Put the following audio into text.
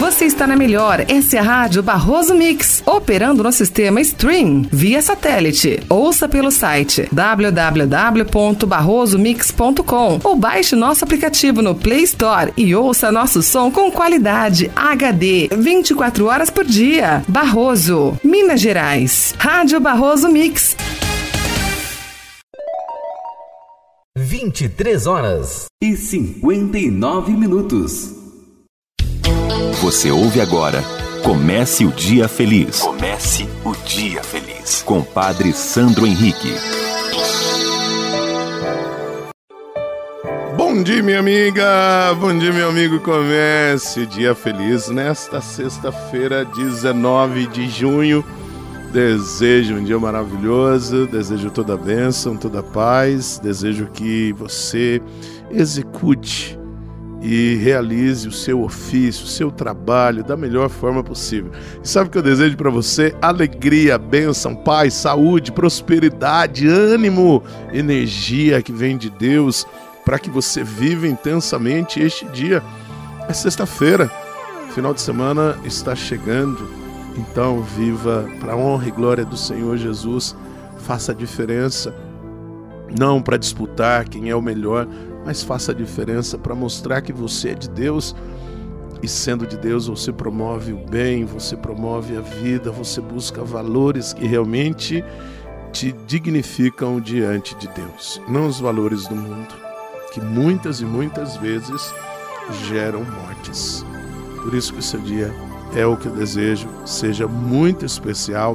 Você está na melhor, essa é a Rádio Barroso Mix, operando no sistema Stream, via satélite. Ouça pelo site www.barrosomix.com ou baixe nosso aplicativo no Play Store e ouça nosso som com qualidade HD, 24 horas por dia. Barroso, Minas Gerais. Rádio Barroso Mix. 23h59. Você ouve agora Comece o Dia Feliz. Comece o Dia Feliz. Com Padre Sandro Henrique. Bom dia, minha amiga. Bom dia, meu amigo. Comece o Dia Feliz nesta sexta-feira, 19 de junho. Desejo um dia maravilhoso, desejo toda a bênção, toda a paz. Desejo que você execute e realize o seu ofício, o seu trabalho da melhor forma possível. E sabe o que eu desejo para você? Alegria, bênção, paz, saúde, prosperidade, ânimo, energia que vem de Deus para que você viva intensamente este dia. É sexta-feira, final de semana está chegando, então viva para a honra e glória do Senhor Jesus. Faça a diferença, não para disputar quem é o melhor, mas faça a diferença para mostrar que você é de Deus. E sendo de Deus, você promove o bem, você promove a vida, você busca valores que realmente te dignificam diante de Deus, não os valores do mundo, que muitas e muitas vezes geram mortes. Por isso que esse dia é o que eu desejo, seja muito especial.